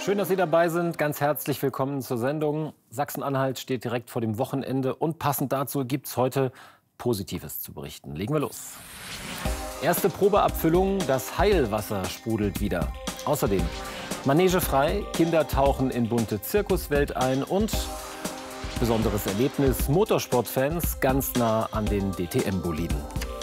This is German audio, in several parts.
Schön, dass Sie dabei sind. Ganz herzlich willkommen zur Sendung. Sachsen-Anhalt steht direkt vor dem Wochenende und passend dazu gibt es heute Positives zu berichten. Legen wir los. Erste Probeabfüllung, das Heilwasser sprudelt wieder. Außerdem Manege frei, Kinder tauchen in bunte Zirkuswelt ein und besonderes Erlebnis, Motorsportfans ganz nah an den DTM-Boliden.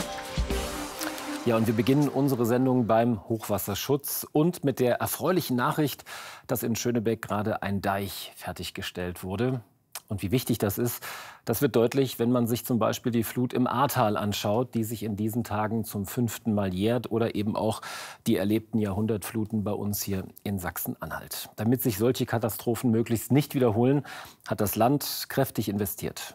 Ja, und wir beginnen unsere Sendung beim Hochwasserschutz und mit der erfreulichen Nachricht, dass in Schönebeck gerade ein Deich fertiggestellt wurde. Und wie wichtig das ist, das wird deutlich, wenn man sich zum Beispiel die Flut im Ahrtal anschaut, die sich in diesen Tagen zum 5. Mal jährt, oder eben auch die erlebten Jahrhundertfluten bei uns hier in Sachsen-Anhalt. Damit sich solche Katastrophen möglichst nicht wiederholen, hat das Land kräftig investiert.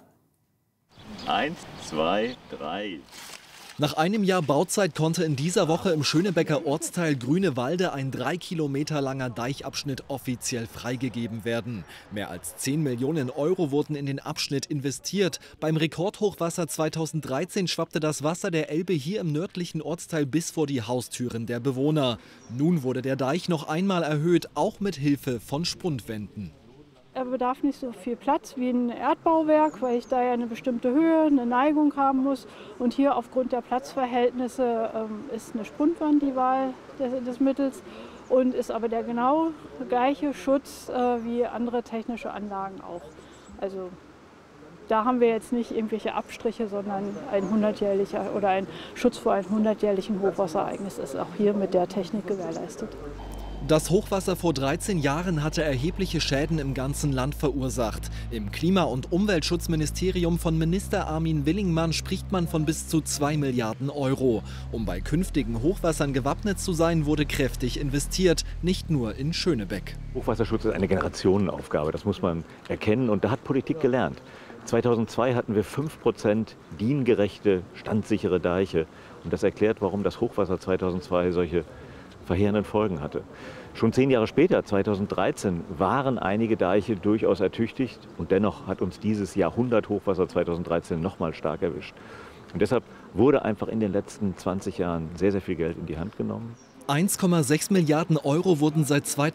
1, 2, 3. Nach einem Jahr Bauzeit konnte in dieser Woche im Schönebecker Ortsteil Grünewalde ein 3 Kilometer langer Deichabschnitt offiziell freigegeben werden. Mehr als 10 Millionen Euro wurden in den Abschnitt investiert. Beim Rekordhochwasser 2013 schwappte das Wasser der Elbe hier im nördlichen Ortsteil bis vor die Haustüren der Bewohner. Nun wurde der Deich noch einmal erhöht, auch mit Hilfe von Spundwänden. Er bedarf nicht so viel Platz wie ein Erdbauwerk, weil ich da ja eine bestimmte Höhe, eine Neigung haben muss. Und hier aufgrund der Platzverhältnisse ist eine Spundwand die Wahl des Mittels und ist aber der genau gleiche Schutz wie andere technische Anlagen auch. Also da haben wir jetzt nicht irgendwelche Abstriche, sondern ein 100-jähriger oder ein Schutz vor einem 100-jährigen Hochwasserereignis ist auch hier mit der Technik gewährleistet. Das Hochwasser vor 13 Jahren hatte erhebliche Schäden im ganzen Land verursacht. Im Klima- und Umweltschutzministerium von Minister Armin Willingmann spricht man von bis zu 2 Milliarden Euro. Um bei künftigen Hochwassern gewappnet zu sein, wurde kräftig investiert, nicht nur in Schönebeck. Hochwasserschutz ist eine Generationenaufgabe, das muss man erkennen, und da hat Politik gelernt. 2002 hatten wir 5% DIN-gerechte, standsichere Deiche. Und das erklärt, warum das Hochwasser 2002 solche verheerenden Folgen hatte. Schon 10 Jahre später, 2013, waren einige Deiche durchaus ertüchtigt, und dennoch hat uns dieses Jahrhundert-Hochwasser 2013 nochmal stark erwischt. Und deshalb wurde einfach in den letzten 20 Jahren sehr, sehr viel Geld in die Hand genommen. 1,6 Milliarden Euro wurden seit